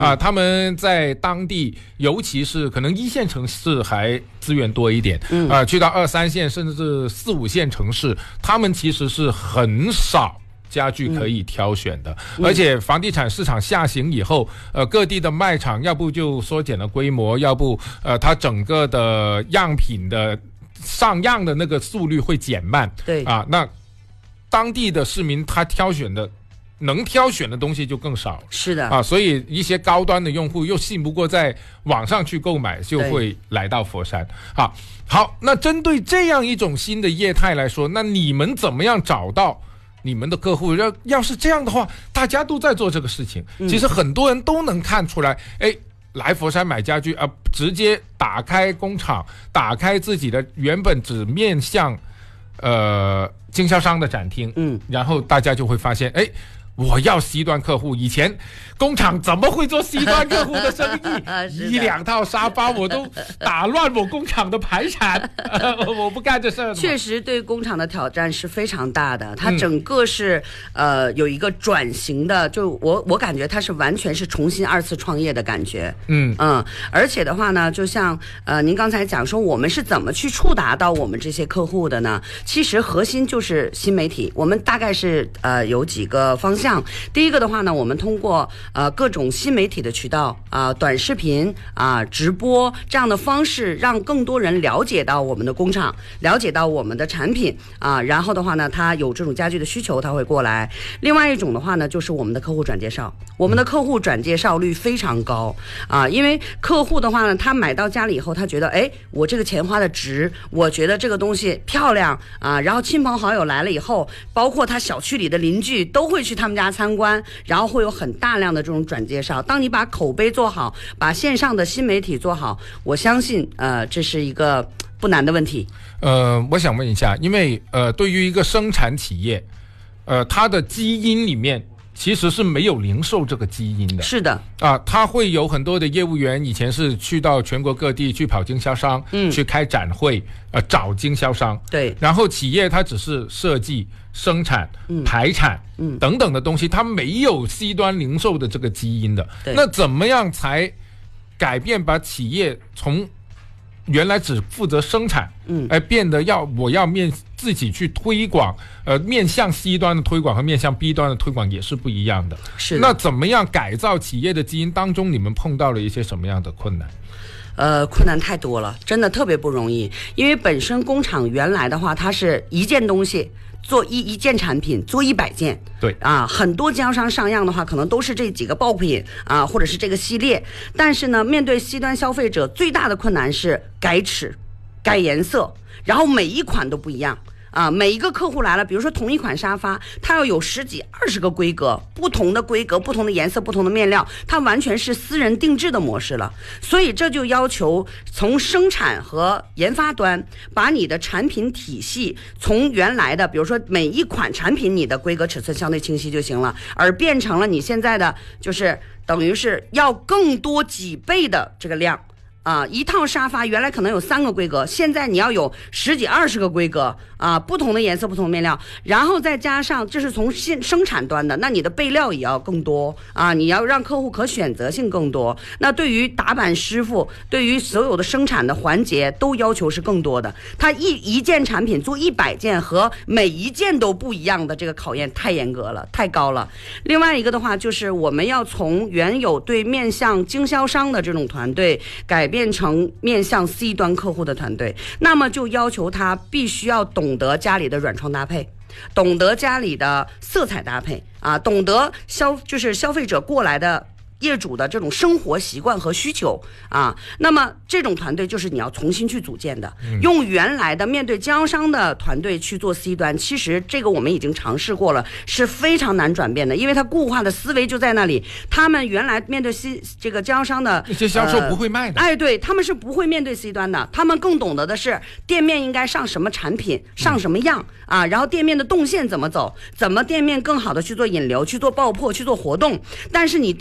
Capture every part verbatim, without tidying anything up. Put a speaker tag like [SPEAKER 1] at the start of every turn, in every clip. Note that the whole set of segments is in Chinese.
[SPEAKER 1] 啊，他们在当地，尤其是可能一线城市还资源多一点，嗯啊，去到二三线甚至是四五线城市，他们其实是很少家具可以挑选的，嗯、而且房地产市场下行以后，呃，各地的卖场要不就缩减了规模，要不呃，它整个的样品的上样的那个速率会减慢，
[SPEAKER 2] 对
[SPEAKER 1] 啊，那当地的市民他挑选的能挑选的东西就更少了，
[SPEAKER 2] 是的
[SPEAKER 1] 啊，所以一些高端的用户又信不过在网上去购买，就会来到佛山。好，好，那针对这样一种新的业态来说，那你们怎么样找到你们的客户？要要是这样的话，大家都在做这个事情，其实很多人都能看出来，哎，来佛山买家具啊、呃，直接打开工厂，打开自己的原本只面向呃经销商的展厅，嗯，然后大家就会发现，哎，我要 C 端客户，以前工厂怎么会做 C 端客户的生意？一两套沙发我都打乱我工厂的排产，我不干这事儿。
[SPEAKER 2] 确实对工厂的挑战是非常大的，它整个是、嗯、呃有一个转型的，就我我感觉它是完全是重新二次创业的感觉。嗯嗯，而且的话呢，就像呃您刚才讲说我们是怎么去触达到我们这些客户的呢？其实核心就是新媒体，我们大概是呃有几个方向。第一个的话呢，我们通过呃各种新媒体的渠道啊、呃、短视频啊、呃、直播这样的方式，让更多人了解到我们的工厂，了解到我们的产品啊、呃、然后的话呢，他有这种家具的需求，他会过来。另外一种的话呢，就是我们的客户转介绍，我们的客户转介绍率非常高啊、呃、因为客户的话呢，他买到家里以后，他觉得哎，我这个钱花的值，我觉得这个东西漂亮啊、呃、然后亲朋好友来了以后，包括他小区里的邻居都会去他们家参观，然后会有很大量的这种转介绍。当你把口碑做好，把线上的新媒体做好，我相信呃这是一个不难的问题。
[SPEAKER 1] 呃我想问一下，因为呃对于一个生产企业，呃它的基因里面其实是没有零售这个基因的。
[SPEAKER 2] 是的
[SPEAKER 1] 啊，他会有很多的业务员以前是去到全国各地去跑经销商，嗯，去开展会，呃，找经销商。
[SPEAKER 2] 对，
[SPEAKER 1] 然后企业它只是设计、生产、嗯、排产，嗯，等等的东西，它没有 C 端零售的这个基因的。那怎么样才改变，把企业从原来只负责生产，嗯，哎，变得要我要面自己去推广，呃，面向 C 端的推广和面向 B 端的推广也是不一样的。
[SPEAKER 2] 是的。
[SPEAKER 1] 那怎么样改造企业的基因当中，你们碰到了一些什么样的困难？
[SPEAKER 2] 呃，困难太多了，真的特别不容易。因为本身工厂原来的话，它是一件东西做一一件产品，做一百件。
[SPEAKER 1] 对
[SPEAKER 2] 啊，很多经销商上样的话，可能都是这几个爆品啊，或者是这个系列。但是呢，面对 C 端消费者，最大的困难是改尺、改颜色，然后每一款都不一样。啊，每一个客户来了，比如说同一款沙发，它要有十几二十个规格，不同的规格，不同的颜色，不同的面料，它完全是私人定制的模式了。所以这就要求从生产和研发端，把你的产品体系从原来的，比如说每一款产品你的规格尺寸相对清晰就行了，而变成了你现在的就是等于是要更多几倍的这个量。啊，一套沙发原来可能有三个规格，现在你要有十几二十个规格啊，不同的颜色，不同的面料，然后再加上这是从现生产端的，那你的备料也要更多啊，你要让客户可选择性更多。那对于打板师傅，对于所有的生产的环节都要求是更多的。他一一件产品做一百件和每一件都不一样的，这个考验太严格了，太高了。另外一个的话，就是我们要从原有对面向经销商的这种团队改变成面向 C 端客户的团队，那么就要求他必须要懂得家里的软窗搭配，懂得家里的色彩搭配啊，懂得消就是消费者过来的业主的这种生活习惯和需求啊，那么这种团队就是你要重新去组建的，嗯、用原来的面对经销商的团队去做 C 端，其实这个我们已经尝试过了，是非常难转变的，因为它固化的思维就在那里。他们原来面对 C 这个经销商的，
[SPEAKER 1] 这些销售不会卖的，
[SPEAKER 2] 呃、哎，对，他们是不会面对 C 端的，他们更懂得的是店面应该上什么产品，上什么样、嗯、啊，然后店面的动线怎么走，怎么店面更好的去做引流，去做爆破，去做活动。但是你当他面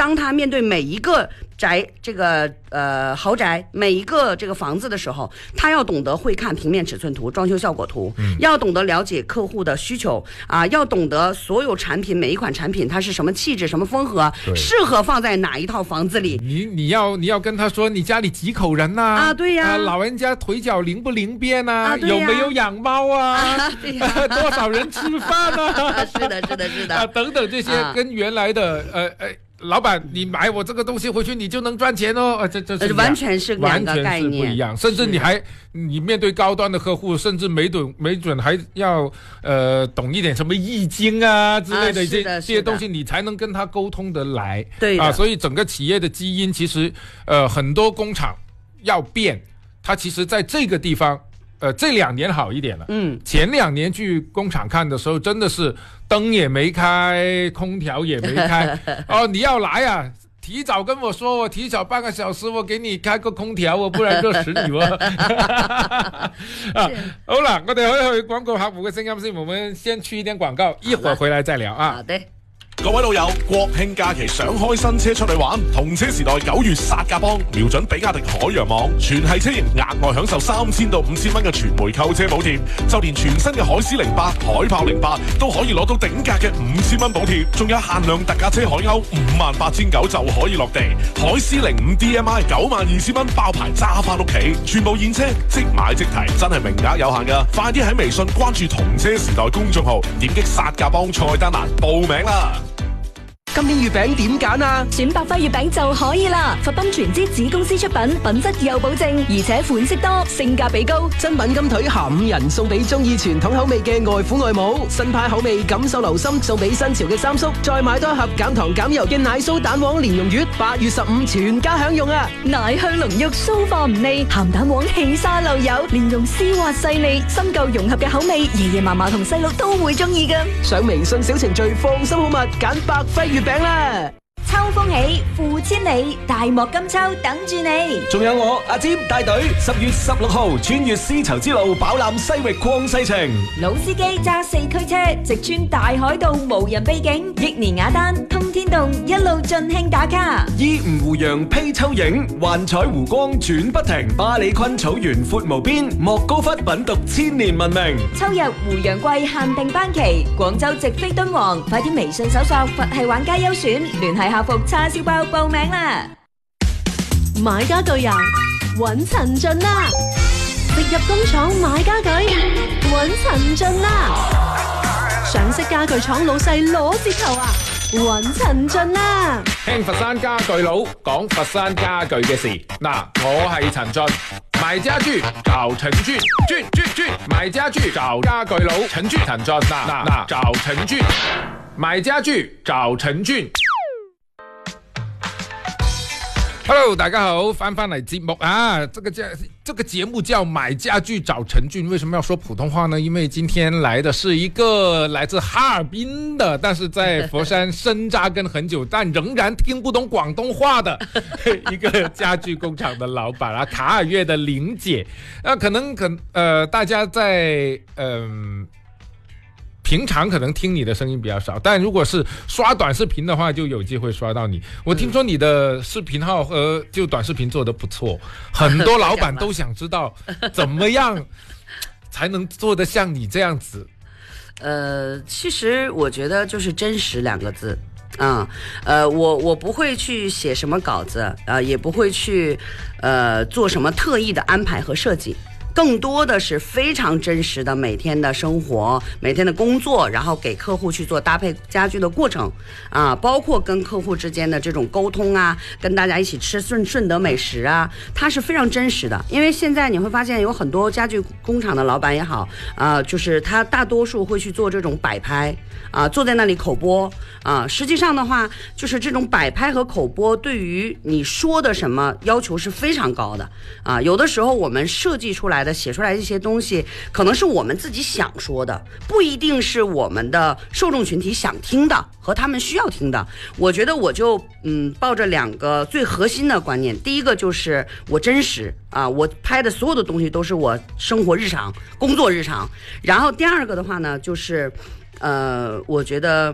[SPEAKER 2] 对每一个宅这个呃豪宅每一个这个房子的时候，他要懂得会看平面尺寸图、装修效果图，嗯、要懂得了解客户的需求啊、呃，要懂得所有产品每一款产品它是什么气质、什么风格，适合放在哪一套房子里。
[SPEAKER 1] 你你要你要跟他说你家里几口人呐、啊？
[SPEAKER 2] 啊，对呀、啊呃，
[SPEAKER 1] 老人家腿脚灵不灵便呐、啊？有没有养猫啊？啊对呀、啊，多少人吃饭啊？
[SPEAKER 2] 是的，是的，是的，
[SPEAKER 1] 啊，等等这些跟原来的、啊、呃呃。老板，你买我这个东西回去，你就能赚钱哦。啊，这这是
[SPEAKER 2] 完全是两个概念，
[SPEAKER 1] 完全是不一样。甚至你还你面对高端的客户，甚至没准没准还要呃懂一点什么易经啊之类的这、啊、这些东西，你才能跟他沟通得来。
[SPEAKER 2] 对
[SPEAKER 1] 啊，所以整个企业的基因其实呃很多工厂要变，它其实在这个地方。呃，这两年好一点了。嗯，前两年去工厂看的时候，真的是灯也没开，空调也没开。哦，你要来啊，提早跟我说，我提早半个小时，我给你開個空調喎，不然熱死你喎。啊，好啦，我哋可以去廣告客戶嘅聲音先，我們先去一點廣告，一會兒回來再聊啊。
[SPEAKER 2] 好的。
[SPEAKER 3] 各位老友，國慶假期想開新車出去玩，同車時代九月殺價幫，瞄準比亞迪海洋網，全系車型額外享受三千到五千蚊嘅全枚購車補貼，就連全新嘅海獅零八、海豹零八都可以攞到頂價嘅五千蚊補貼，仲有限量特價車海鷗五萬八千九就可以落地，海獅零五 D M I 九萬二千蚊包牌揸翻屋企，全部現車即買即提，真係名額有限㗎，快啲喺微信關注同車時代公眾號，點擊殺價幫菜單欄報名啦！
[SPEAKER 4] 今年月餅點揀啊？
[SPEAKER 5] 選百輝月餅就可以啦！佛賓全資子公司出品，品質有保證，而且款式多，性價比高。
[SPEAKER 4] 真品金腿下五人送俾中意傳統口味嘅外父外母，新派口味感受流心送俾新潮嘅三叔，再買多一盒減糖減油嘅奶酥蛋黃蓮蓉月，八月十五全家享用啊！
[SPEAKER 5] 奶香濃郁，酥化唔膩，鹹蛋黃氣沙漏油，蓮蓉絲滑細膩，新舊融合嘅口味，爺爺嫲嫲同細路都會中意㗎。
[SPEAKER 4] 上微信小程序放心好物，揀百輝月餅啦！
[SPEAKER 5] 秋風起，富千里，大漠金秋等住你。
[SPEAKER 4] 仲有我阿尖帶隊，十月十六號穿越絲綢之路，飽覽西域曠世情。
[SPEAKER 5] 老司機揸四驅車，直穿大海道，無人秘境，益年雅丹，通天洞，一路盡興打卡。
[SPEAKER 4] 依吳湖洋披秋影，幻彩湖光轉不停。巴里坤草原闊無邊，莫高窟品讀千年文明。
[SPEAKER 5] 秋日湖洋季限定班期，廣州直飛敦煌，快啲微信搜索佛系玩家優選，聯繫客服叉燒包報名啦！
[SPEAKER 6] 買家具啊，揾陳進啦！直入工廠買家具，揾陳進啦！上色家具廠老細攞折頭啊，揾陳進啦！
[SPEAKER 1] 聽佛山家具佬講佛山家具嘅事，嗱，我係陳進，買家具找陳進，進進進，買家具找家具佬陳進，陳進，嗱嗱嗱，找陳進，買家具找陳進。Hello， 大家好，翻翻嚟節目啊！這個這這個節目叫買家具找陳進，為什麼要說普通話呢？因為今天來的是一個來自哈爾濱的，但是在佛山深扎根很久，但仍然聽不懂廣東話的一個家具工廠的老闆啊，卡爾悅的玲姐。那、啊、可能可呃，大家在嗯。呃平常可能聽你的聲音比較少，但如果是刷短視頻的話，就有機會刷到你。我聽說你的視頻號和就短視頻做得不錯，很多老闆都想知道怎麼樣才能做得像你這樣子。
[SPEAKER 2] 呃，其實我覺得就是真實兩個字。嗯，呃，我我不會去寫什麼稿子，呃，也不會去呃做什麼特意的安排和設計。更多的是非常真實的每天的生活，每天的工作，然後給客戶去做搭配家具的過程啊，包括跟客戶之間的這種溝通啊，跟大家一起吃順順德美食啊，它是非常真實的。因為現在你會發現有很多家具工廠的老闆也好啊，就是他大多數會去做這種擺拍啊，坐在那裡口播啊，實際上的話就是這種擺拍和口播對於你說的什麼要求是非常高的啊，有的時候我們設計出來的寫出來的一些東西可能是我們自己想說的，不一定是我們的受眾群體想聽的和他們需要聽的。我覺得我就嗯抱着兩個最核心的觀念，第一個就是我真實啊，我拍的所有的東西都是我生活日常工作日常，然後第二個的話呢就是呃我覺得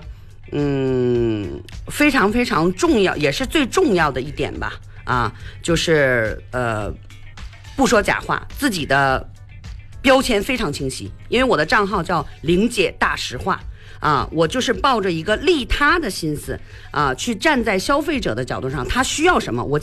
[SPEAKER 2] 嗯，非常非常重要，也是最重要的一点吧。啊，就是呃，不说假话，自己的标签非常清晰。因为我的账号叫玲姐大实话啊，我就是抱着一个利他的心思啊，去站在消费者的角度上，他需要什么，我